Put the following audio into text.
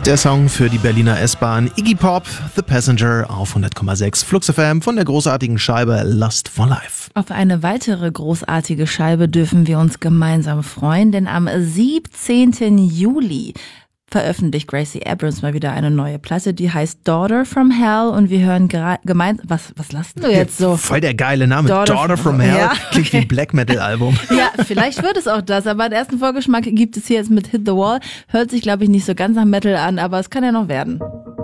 Der Song für die Berliner S-Bahn, Iggy Pop, The Passenger auf 100,6 Flux FM von der großartigen Scheibe Lust for Life. Auf eine weitere großartige Scheibe dürfen wir uns gemeinsam freuen, denn am 17. Juli veröffentlicht Gracie Abrams mal wieder eine neue Platte, die heißt Daughter from Hell und wir hören gemeinsam, was lasst du jetzt so? Voll der geile Name, Daughter from Hell, ja, okay. Klingt wie ein Black Metal Album. Ja, vielleicht wird es auch das, aber den ersten Vorgeschmack gibt es hier jetzt mit Hit the Wall, hört sich glaube ich nicht so ganz nach Metal an, aber es kann ja noch werden.